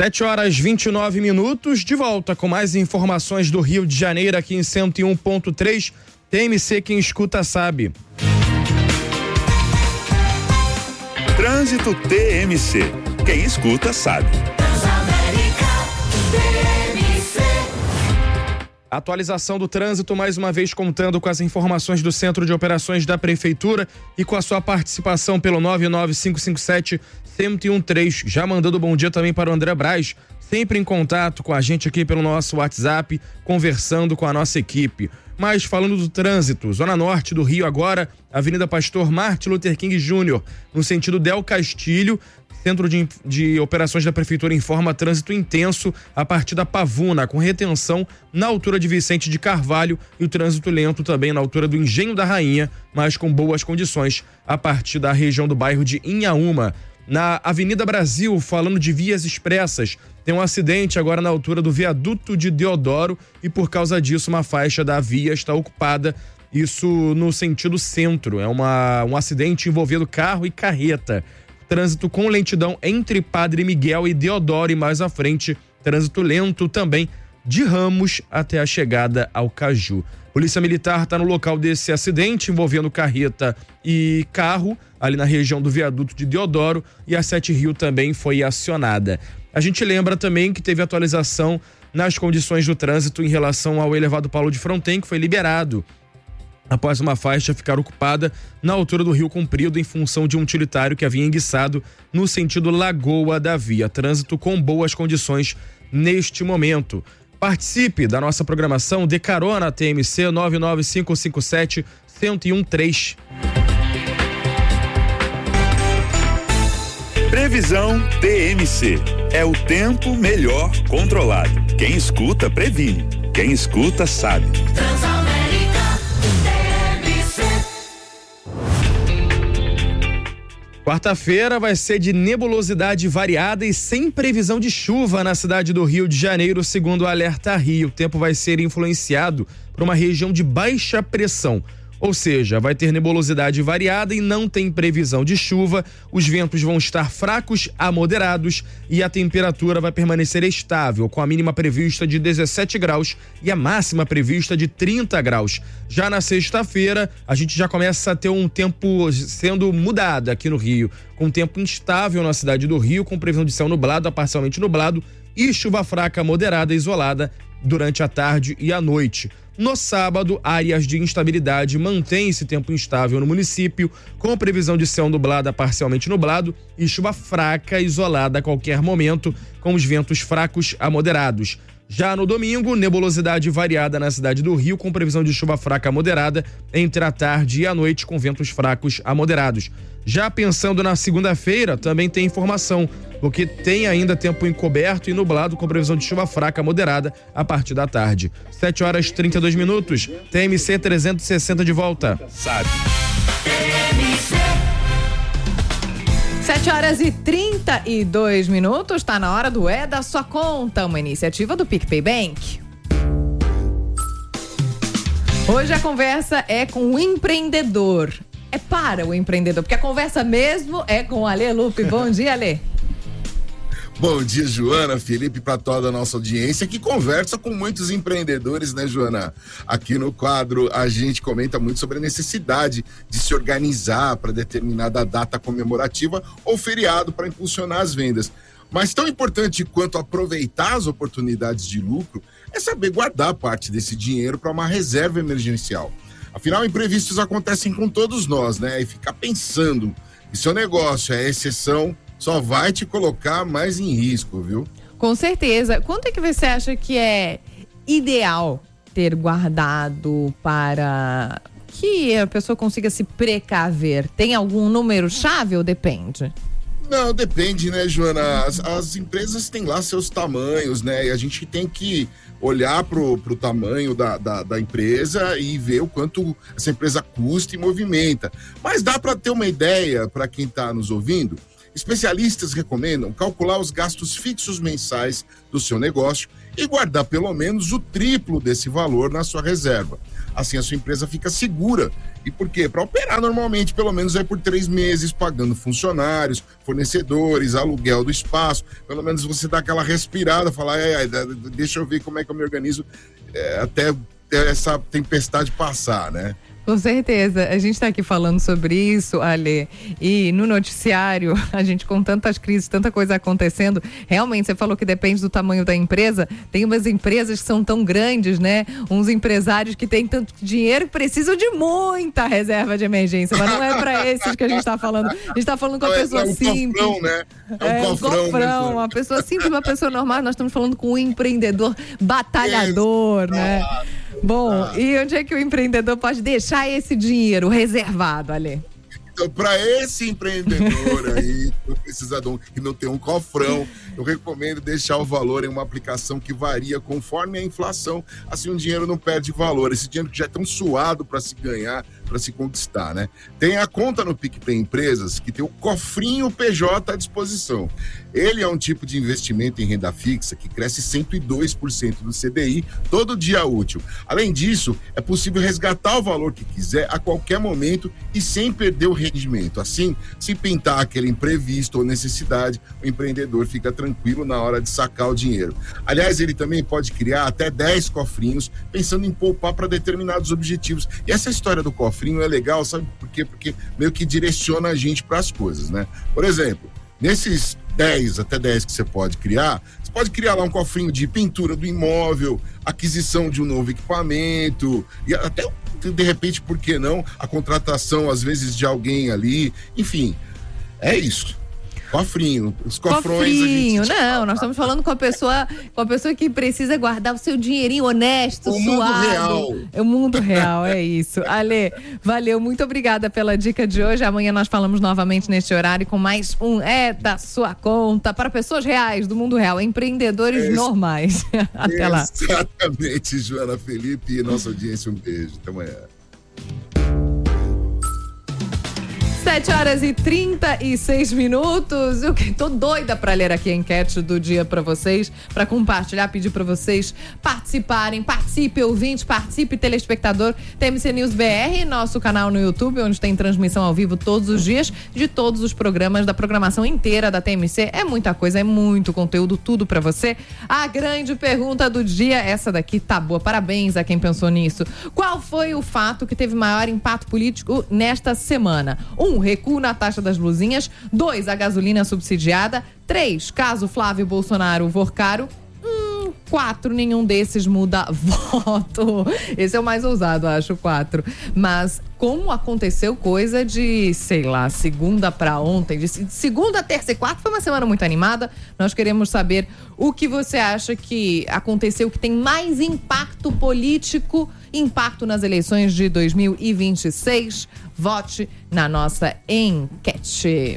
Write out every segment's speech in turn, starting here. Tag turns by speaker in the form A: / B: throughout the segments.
A: 7h29, de volta com mais informações do Rio de Janeiro aqui em 101.3. TMC, quem escuta sabe.
B: Trânsito TMC, quem escuta sabe.
A: Atualização do trânsito, mais uma vez contando com as informações do Centro de Operações da Prefeitura e com a sua participação pelo 99557-1013. Já mandando bom dia também para o André Braz, sempre em contato com a gente aqui pelo nosso WhatsApp, conversando com a nossa equipe. Mas falando do trânsito, Zona Norte do Rio agora, Avenida Pastor Martin Luther King Jr., no sentido Del Castilho. Centro de Operações da Prefeitura informa trânsito intenso a partir da Pavuna, com retenção na altura de Vicente de Carvalho e o trânsito lento também na altura do Engenho da Rainha, mas com boas condições a partir da região do bairro de Inhaúma. Na Avenida Brasil, falando de vias expressas, tem um acidente agora na altura do viaduto de Deodoro e por causa disso uma faixa da via está ocupada, isso no sentido centro. É um acidente envolvendo carro e carreta. Trânsito com lentidão entre Padre Miguel e Deodoro e mais à frente, trânsito lento também de Ramos até a chegada ao Caju. Polícia Militar está no local desse acidente envolvendo carreta e carro, ali na região do viaduto de Deodoro, e a 7 Rio também foi acionada. A gente lembra também que teve atualização nas condições do trânsito em relação ao elevado Paulo de Fronten, que foi liberado após uma faixa ficar ocupada na altura do Rio Comprido em função de um utilitário que havia enguiçado no sentido Lagoa da Via. Trânsito com boas condições neste momento. Participe da nossa programação de carona TMC 99557-1013.
B: Previsão TMC. É o tempo melhor controlado. Quem escuta, previne. Quem escuta, sabe.
A: Quarta-feira vai ser de nebulosidade variada e sem previsão de chuva na cidade do Rio de Janeiro, segundo o Alerta Rio. O tempo vai ser influenciado por uma região de baixa pressão. Ou seja, vai ter nebulosidade variada e não tem previsão de chuva, os ventos vão estar fracos a moderados e a temperatura vai permanecer estável, com a mínima prevista de 17 graus e a máxima prevista de 30 graus. Já na sexta-feira, a gente já começa a ter um tempo sendo mudado aqui no Rio, com tempo instável na cidade do Rio, com previsão de céu nublado a parcialmente nublado e chuva fraca moderada isolada durante a tarde e a noite. No sábado, áreas de instabilidade mantêm esse tempo instável no município, com previsão de céu nublado a parcialmente nublado e chuva fraca isolada a qualquer momento, com os ventos fracos a moderados. Já no domingo, nebulosidade variada na cidade do Rio, com previsão de chuva fraca a moderada entre a tarde e a noite, com ventos fracos a moderados. Já pensando na segunda-feira, também tem informação, porque tem ainda tempo encoberto e nublado, com previsão de chuva fraca a moderada a partir da tarde. 7h32, TMC 360 de volta.
B: Sabe.
C: 7h32, tá na hora do É da Sua Conta, uma iniciativa do PicPay Bank. Hoje a conversa é com o empreendedor. É para o empreendedor, porque a conversa mesmo é com o Alê Lupe. Bom dia, Alê.
D: Bom dia, Joana, Felipe, para toda a nossa audiência que conversa com muitos empreendedores, né, Joana? Aqui no quadro a gente comenta muito sobre a necessidade de se organizar para determinada data comemorativa ou feriado para impulsionar as vendas. Mas tão importante quanto aproveitar as oportunidades de lucro é saber guardar parte desse dinheiro para uma reserva emergencial. Afinal, imprevistos acontecem com todos nós, né? E ficar pensando que seu negócio é exceção só vai te colocar mais em risco, viu?
C: Com certeza. Quanto é que você acha que é ideal ter guardado para que a pessoa consiga se precaver? Tem algum número-chave ou depende?
D: Não, depende, né, Joana? As empresas têm lá seus tamanhos, né? E a gente tem que olhar pro tamanho da empresa e ver o quanto essa empresa custa e movimenta. Mas dá para ter uma ideia, para quem está nos ouvindo. Especialistas recomendam calcular os gastos fixos mensais do seu negócio e guardar pelo menos o triplo desse valor na sua reserva. Assim a sua empresa fica segura E por quê? Para operar normalmente, pelo menos por 3 meses, pagando funcionários, fornecedores, aluguel do espaço. Pelo menos você dá aquela respirada, falar, deixa eu ver como é que eu me organizo até essa tempestade passar, né?
C: Com certeza. A gente está aqui falando sobre isso, Ale, e no noticiário, a gente com tantas crises, tanta coisa acontecendo, realmente, você falou que depende do tamanho da empresa, tem umas empresas que são tão grandes, né? Uns empresários que têm tanto dinheiro que precisam de muita reserva de emergência, mas não é para esses que a gente está falando. A gente está falando com a pessoa simples.
D: Cofrão, né? Um cofrão,
C: uma pessoa simples, uma pessoa normal. Nós estamos falando com um empreendedor batalhador, né? Bom, e onde é que o empreendedor pode deixar esse dinheiro reservado, Ale?
D: Então, para esse empreendedor aí, que não tem um cofrão, eu recomendo deixar o valor em uma aplicação que varia conforme a inflação. Assim, o dinheiro não perde valor. Esse dinheiro que já é tão suado para se ganhar, para se conquistar, né? Tem a conta no PicPay Empresas que tem o cofrinho PJ à disposição. Ele é um tipo de investimento em renda fixa que cresce 102% do CDI todo dia útil. Além disso, é possível resgatar o valor que quiser a qualquer momento e sem perder o rendimento. Assim, se pintar aquele imprevisto ou necessidade, o empreendedor fica tranquilo na hora de sacar o dinheiro. Aliás, ele também pode criar até 10 cofrinhos, pensando em poupar para determinados objetivos. E essa história do cofrinho é legal, sabe por quê? Porque meio que direciona a gente para as coisas, né? Por exemplo, nesses 10 que você pode criar lá um cofrinho de pintura do imóvel, aquisição de um novo equipamento, e até, de repente, por que não, a contratação, às vezes, de alguém ali, enfim, é isso. Cofrinho, os cofrões.
C: Nós estamos falando com a pessoa que precisa guardar o seu dinheirinho honesto, suado.
D: Mundo real.
C: É o mundo real, é isso. Ale, valeu, muito obrigada pela dica de hoje. Amanhã nós falamos novamente neste horário com mais um da sua conta para pessoas reais do mundo real, empreendedores normais. Até lá.
D: Exatamente, Joana, Felipe e nossa audiência, um beijo. Até amanhã.
C: 7h36. Eu tô doida pra ler aqui a enquete do dia pra vocês, pra compartilhar, pedir pra vocês participarem. Participe, ouvinte, participe, telespectador. TMC News BR, nosso canal no YouTube, onde tem transmissão ao vivo todos os dias de todos os programas, da programação inteira da TMC. É muita coisa, é muito conteúdo, tudo pra você. A grande pergunta do dia, essa daqui tá boa. Parabéns a quem pensou nisso. Qual foi o fato que teve maior impacto político nesta semana? 1, recuo na taxa das luzinhas. 2, a gasolina subsidiada. 3, caso Flávio Bolsonaro Vorcaro. 4, nenhum desses muda voto. Esse é o mais ousado, acho, 4. Mas como aconteceu coisa de, sei lá, segunda para ontem, de segunda, terça e quarta, foi uma semana muito animada. Nós queremos saber o que você acha que aconteceu, que tem mais impacto político, impacto nas eleições de 2026. Vote na nossa enquete.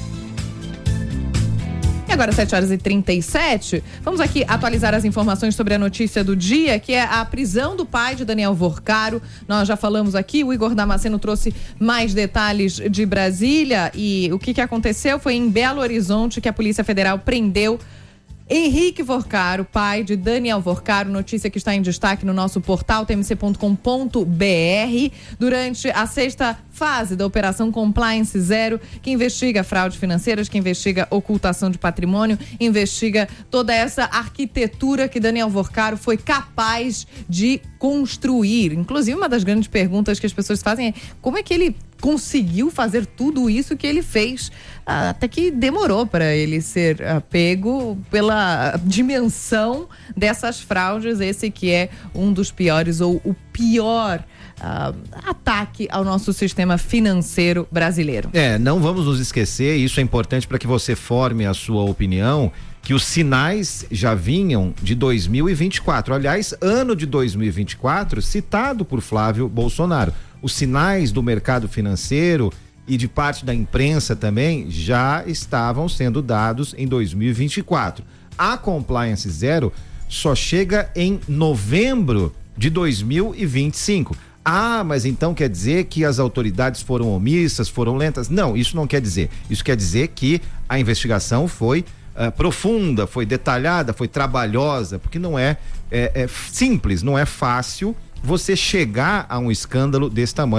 C: E agora, 7h37, vamos aqui atualizar as informações sobre a notícia do dia, que é a prisão do pai de Daniel Vorcaro. Nós já falamos aqui, o Igor Damasceno trouxe mais detalhes de Brasília, e o que aconteceu foi em Belo Horizonte que a Polícia Federal prendeu Henrique Vorcaro, pai de Daniel Vorcaro, notícia que está em destaque no nosso portal tmc.com.br. Durante a 6ª fase da Operação Compliance Zero, que investiga fraudes financeiras, que investiga ocultação de patrimônio, investiga toda essa arquitetura que Daniel Vorcaro foi capaz de construir. Inclusive, uma das grandes perguntas que as pessoas fazem é como é que ele conseguiu fazer tudo isso que ele fez, até que demorou para ele ser pego pela dimensão dessas fraudes, esse que é um dos piores ou o pior ataque ao nosso sistema financeiro brasileiro.
E: Não vamos nos esquecer, isso é importante para que você forme a sua opinião, que os sinais já vinham de 2024. Aliás, ano de 2024, citado por Flávio Bolsonaro. Os sinais do mercado financeiro e de parte da imprensa também já estavam sendo dados em 2024. A Compliance Zero só chega em novembro de 2025. Mas então quer dizer que as autoridades foram omissas, foram lentas? Não, isso não quer dizer. Isso quer dizer que a investigação foi profunda, foi detalhada, foi trabalhosa, porque não é simples, não é fácil você chegar a um escândalo desse tamanho,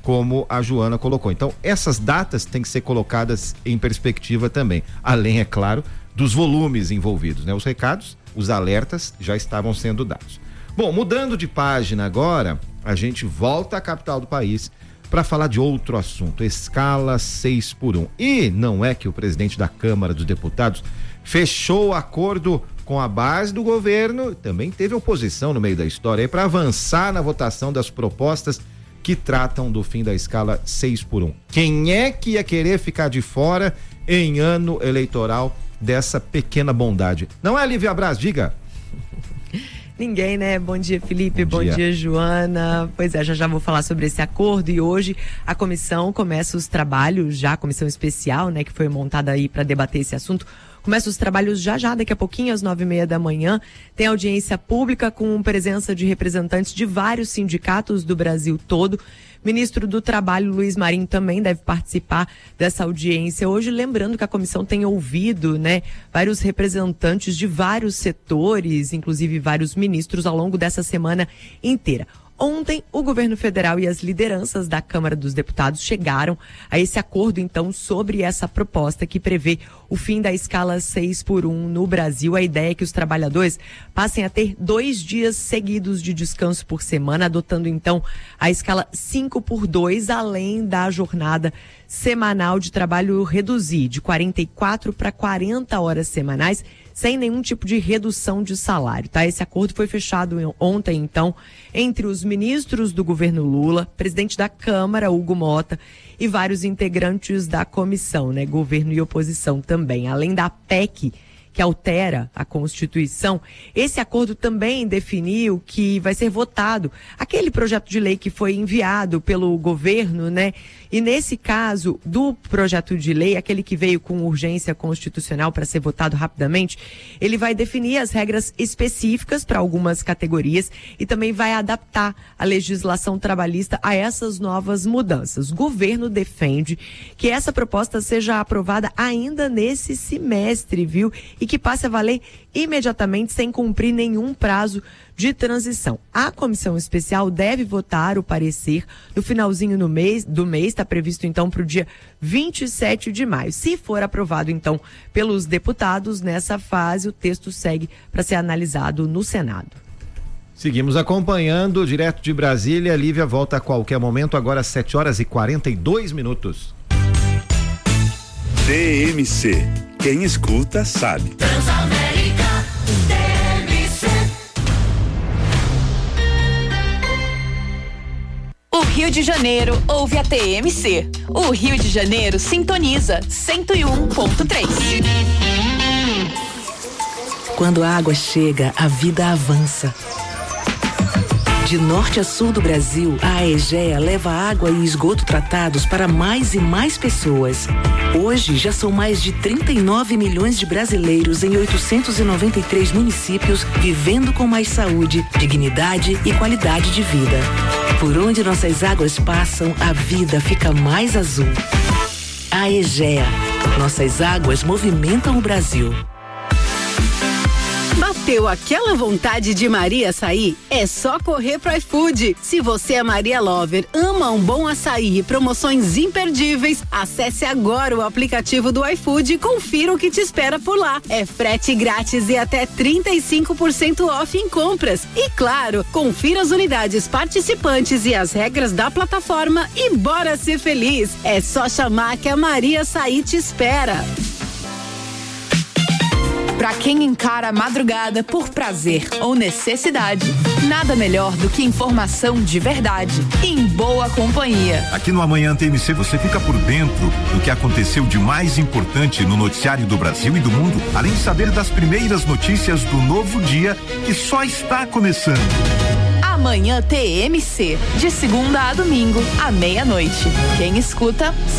E: como a Joana colocou. Então, essas datas têm que ser colocadas em perspectiva também, além, é claro, dos volumes envolvidos, né? Os recados, os alertas já estavam sendo dados. Bom, mudando de página agora, a gente volta à capital do país para falar de outro assunto, escala 6x1. E não é que o presidente da Câmara dos Deputados fechou o acordo com a base do governo, também teve oposição no meio da história aí para avançar na votação das propostas que tratam do fim da escala 6x1. Quem é que ia querer ficar de fora em ano eleitoral dessa pequena bondade? Não é, Lívia Braz? Diga.
F: Ninguém, né? Bom dia, Felipe. Bom dia, Joana. Pois é, já vou falar sobre esse acordo e hoje a comissão começa os trabalhos, já a comissão especial, né, que foi montada aí para debater esse assunto. Começa os trabalhos já, daqui a pouquinho, às 9h30 da manhã. Tem audiência pública com presença de representantes de vários sindicatos do Brasil todo. Ministro do Trabalho, Luiz Marinho, também deve participar dessa audiência hoje, lembrando que a comissão tem ouvido, né, vários representantes de vários setores, inclusive vários ministros, ao longo dessa semana inteira. Ontem, o governo federal e as lideranças da Câmara dos Deputados chegaram a esse acordo, então, sobre essa proposta que prevê o fim da escala 6x1 no Brasil. A ideia é que os trabalhadores passem a ter 2 dias seguidos de descanso por semana, adotando, então, a escala 5x2, além da jornada semanal de trabalho reduzir de 44 para 40 horas semanais, sem nenhum tipo de redução de salário, tá? Esse acordo foi fechado ontem, então, entre os ministros do governo Lula, presidente da Câmara, Hugo Mota, e vários integrantes da comissão, né? Governo e oposição também. Além da PEC, que altera a Constituição, esse acordo também definiu que vai ser votado aquele projeto de lei que foi enviado pelo governo, né? E nesse caso do projeto de lei, aquele que veio com urgência constitucional para ser votado rapidamente, ele vai definir as regras específicas para algumas categorias e também vai adaptar a legislação trabalhista a essas novas mudanças. O governo defende que essa proposta seja aprovada ainda nesse semestre, viu? E que passe a valer imediatamente sem cumprir nenhum prazo de transição. A comissão especial deve votar o parecer no finalzinho do mês, está previsto então para o dia 27 de maio. Se for aprovado então pelos deputados, nessa fase o texto segue para ser analisado no Senado.
E: Seguimos acompanhando, direto de Brasília. A Lívia volta a qualquer momento, agora às 7h42.
B: DMC, quem escuta sabe.
G: Transamérica, DMC. O Rio de Janeiro ouve a TMC. O Rio de Janeiro sintoniza 101.3.
H: Quando a água chega, a vida avança. De norte a sul do Brasil, a Aegea leva água e esgoto tratados para mais e mais pessoas. Hoje, já são mais de 39 milhões de brasileiros em 893 municípios vivendo com mais saúde, dignidade e qualidade de vida. Por onde nossas águas passam, a vida fica mais azul. Aegea. Nossas águas movimentam o Brasil.
I: Bateu aquela vontade de Maria açaí? É só correr pro iFood. Se você é Maria Lover, ama um bom açaí e promoções imperdíveis, acesse agora o aplicativo do iFood e confira o que te espera por lá. É frete grátis e até 35% off em compras. E claro, confira as unidades participantes e as regras da plataforma e bora ser feliz. É só chamar que a Maria açaí te espera.
G: Pra quem encara a madrugada por prazer ou necessidade, nada melhor do que informação de verdade em boa companhia.
J: Aqui no Amanhã TMC você fica por dentro do que aconteceu de mais importante no noticiário do Brasil e do mundo, além de saber das primeiras notícias do novo dia que só está começando.
G: Amanhã TMC, de segunda a domingo, à meia-noite. Quem escuta